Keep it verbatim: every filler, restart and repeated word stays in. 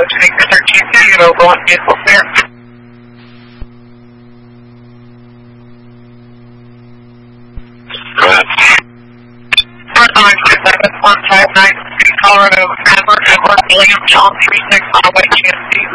take the thirteen two, you know, go on vehicle clear. Go ahead. First line, five seven one five nine, Colorado, Edward, Edward, William, John, three six, Highway, G M C,